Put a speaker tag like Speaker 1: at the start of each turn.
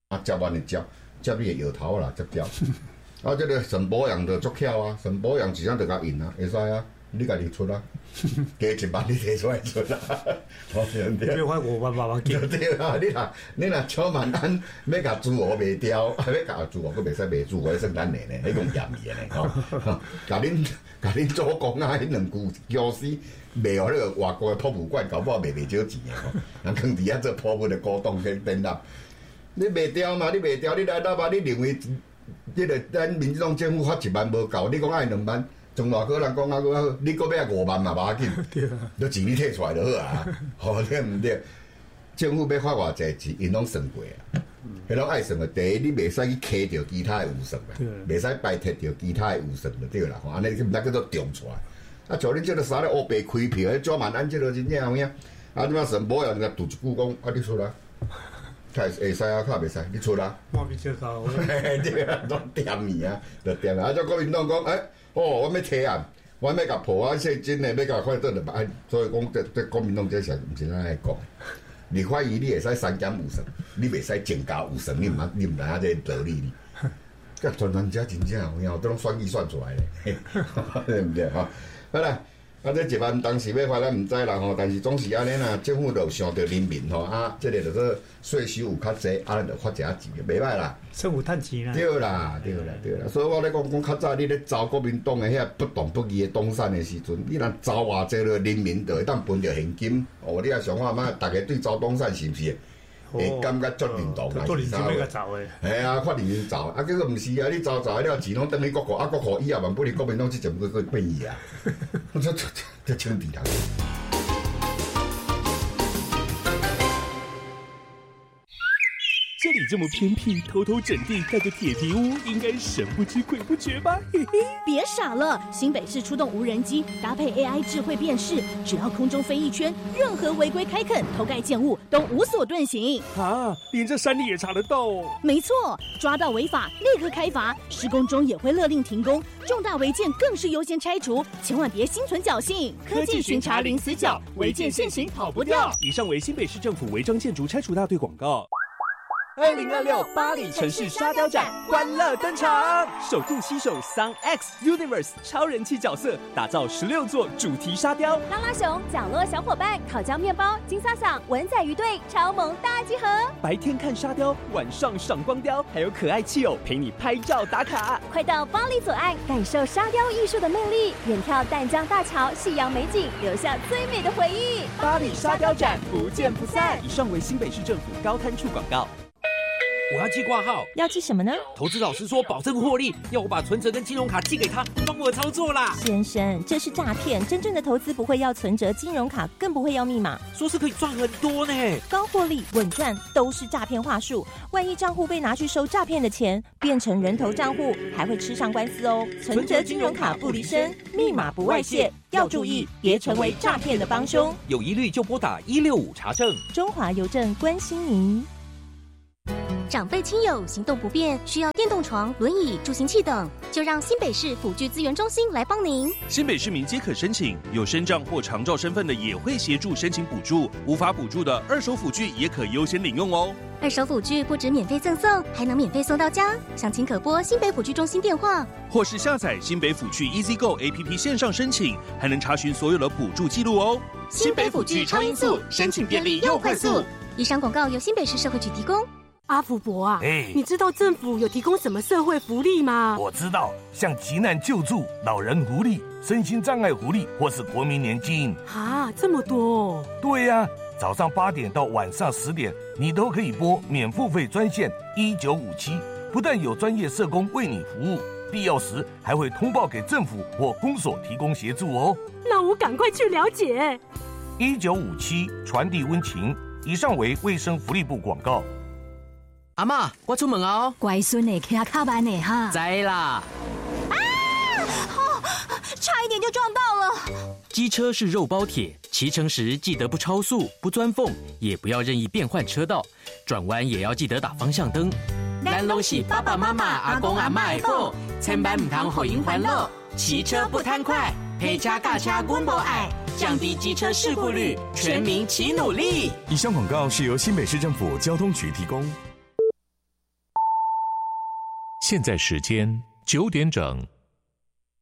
Speaker 1: 接完就接你的摇头啦，接掉。啊，这个沈保阳就足巧啊，沈保阳一张就甲印啊，会使啊，你家己出啊，加1万你摕出来出啊，对不对？
Speaker 2: 别花5万8万几。
Speaker 1: 对啊，你若超万安要甲猪鹅卖掉，要甲猪鹅佫袂使卖猪鹅，算咱的呢，迄用嫌伊的呢吼。甲恁祖公啊，迄两具僵尸卖互迄个外国的博物馆，搞不好卖少钱的吼。人囥伫遐做博物的古董去展览，你卖掉嘛？你卖掉，你来吧？你认为？这个咱民进党政府发1万无够，你讲爱2万，从外国人讲啊，你搁要5万嘛，无要紧，就钱你摕出来就好啊，吼对毋对？政府要发偌济钱，因拢算过啊，迄拢爱算的。第一，你袂使去揢着其他的有算啊，袂使摆脱着其他的有算就对啦。吼，安尼毋才叫做中出来。啊，像恁这个啥咧乌白开票，迄专万安这个真正有影。啊，你妈神保佑，人家赌一句讲，啊，你出来。会使啊，较袂使，你出啦。
Speaker 2: 我比较高。
Speaker 1: 对啊，拢点米啊，就点啊。啊，叫国民党讲，我要提案，我要甲破啊，说真诶，要甲快倒就办。所以讲，这国民党这是毋是咱来讲。立法院你会使删减5成，你袂使增加5成，你毋知影这道理哩。甲专家真正有影，都拢算计算出来咧，对毋对吼？好啦。啊，这1万当时要发咱毋知啦吼，但是总是安尼啦，政府就想着人民吼啊，这个就说税收有较济，啊，咱就发一下钱，袂歹啦。
Speaker 2: 政府趁钱啦。对
Speaker 1: 啦，所以我咧讲较早你咧招国民党诶遐不党不义诶东山诶时阵，你若招偌济了，人民就会当分着现金。哦，你也想看嘛，大家对招东山是毋是？会感觉足认同啊！
Speaker 2: 做认真要甲走诶。
Speaker 1: 系啊，发认真走，啊，结果毋是啊，你走了钱拢等于国库，啊，国库以后万不离国民党即阵佫变伊啊！这枪毙他！
Speaker 3: 这里这么偏僻，偷偷整地盖个铁皮屋，应该神不知鬼不觉吧？嘿嘿，
Speaker 4: 别傻了，新北市出动无人机，搭配 AI 智慧辨识，只要空中飞一圈，任何违规开垦、偷盖建物都无所遁形
Speaker 3: 啊！连这山里也查得到哦。
Speaker 4: 没错，抓到违法立刻开罚，施工中也会勒令停工，重大违建更是优先拆除，千万别心存侥幸。科技巡查零死角，违建现行跑不掉。
Speaker 3: 以上为新北市政府违章建筑拆除大队广告。2026巴黎城市沙雕展欢乐登场，首度携手 Sun X Universe 超人气角色，打造16座主题沙雕，
Speaker 5: 拉拉熊、角落小伙伴、烤焦面包、金萨桑、文仔鱼队超萌大集合。
Speaker 3: 白天看沙雕，晚上赏光雕，还有可爱气偶陪你拍照打卡。
Speaker 5: 快到巴黎左岸，感受沙雕艺术的魅力，远眺淡江大桥、夕阳美景，留下最美的回忆。
Speaker 3: 巴黎沙雕展不见不散。以上为新北市政府高滩处广告。
Speaker 6: 我要寄挂号，
Speaker 7: 要寄什么呢？
Speaker 6: 投资老师说保证获利，要我把存折跟金融卡寄给他，帮我操作啦。
Speaker 7: 先生，这是诈骗，真正的投资不会要存折、金融卡，更不会要密码。
Speaker 6: 说是可以赚很多呢，
Speaker 7: 高获利、稳赚都是诈骗话术。万一账户被拿去收诈骗的钱，变成人头账户，还会吃上官司哦。存折、金融卡不离身，密码不外泄，要注意，别成为诈骗的帮凶。
Speaker 6: 有疑虑就拨打165查证。
Speaker 7: 中华邮政关心您。
Speaker 5: 长辈亲友行动不便，需要电动床、轮椅、助行器等，就让新北市辅具资源中心来帮您。
Speaker 8: 新北市民皆可申请，有身障或长照身份的也会协助申请补助，无法补助的二手辅具也可优先领用哦。
Speaker 5: 二手辅具不止免费赠送，还能免费送到家。详情可拨新北辅具中心电话，
Speaker 8: 或是下载新北辅具 EasyGo APP 线上申请，还能查询所有的补助记录哦。
Speaker 5: 新北辅具超音速，申请便利又快速。以上广告由新北市社会局提供。
Speaker 9: 阿福伯啊，你知道政府有提供什么社会福利吗？
Speaker 10: 我知道，像急难救助、老人福利、身心障碍福利，或是国民年金。
Speaker 9: 啊，这么多哦！
Speaker 10: 对呀，早上8点到晚上10点，你都可以拨免付费专线1957，不但有专业社工为你服务，必要时还会通报给政府或公所提供协助哦。
Speaker 9: 那我赶快去了解。
Speaker 10: 1957传递温情。以上为卫生福利部广告。
Speaker 6: 阿嬷，我出门哦。
Speaker 11: 乖孙的，骑较慢的哈。
Speaker 6: 知啦。
Speaker 4: 差一点就撞到了。
Speaker 6: 机车是肉包铁，骑乘时记得不超速、不钻缝，也不要任意变换车道，转弯也要记得打方向灯。咱拢是爸爸妈妈、阿公阿嬷的宝，千万唔通互因烦恼。骑车不贪快，陪车驾车阮无爱，降低机车事故率，全民齐努力。
Speaker 12: 以上广告是由新北市政府交通局提供。 现在时间9点整。